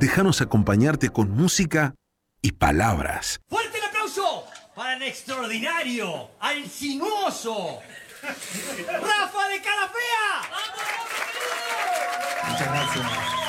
Déjanos acompañarte con música y palabras. ¡Fuerte el aplauso para el extraordinario, al sinuoso, Rafa de Calafea! Muchas gracias.